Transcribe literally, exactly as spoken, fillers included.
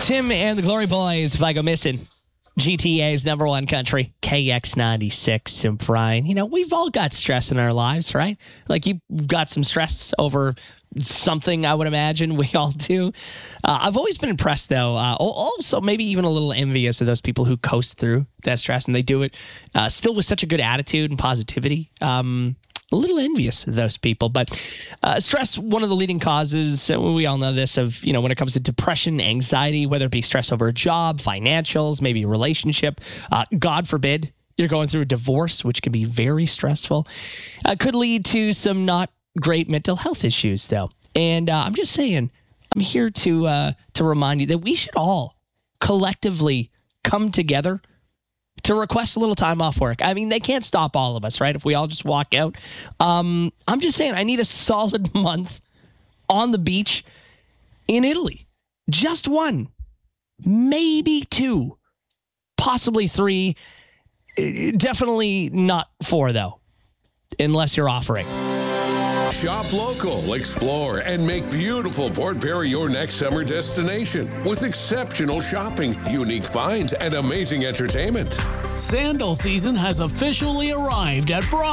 Tim and the Glory Boys, if I go missing. G T A's number one country, K X ninety-six. And Brian, you know, we've all got stress in our lives, right? Like you've got some stress over something, I would imagine we all do. Uh, I've always been impressed, though. Uh, also, maybe even a little envious of those people who coast through that stress and they do it uh, still with such a good attitude and positivity. Um, a little envious of those people. But uh, stress, one of the leading causes, we all know this, of, you know, when it comes to depression, anxiety, whether it be stress over a job, financials, maybe a relationship, uh, God forbid, you're going through a divorce, which can be very stressful, uh, could lead to some not great mental health issues, though. And uh, I'm just saying, I'm here to uh, to remind you that we should all collectively come together to request a little time off work. I mean, they can't stop all of us, right? If we all just walk out. Um, I'm just saying, I need a solid month on the beach in Italy. Just one, maybe two, possibly three. Definitely not four, though, unless you're offering. Shop local, explore, and make beautiful Port Perry your next summer destination with exceptional shopping, unique finds, and amazing entertainment. Sandal season has officially arrived at Broad.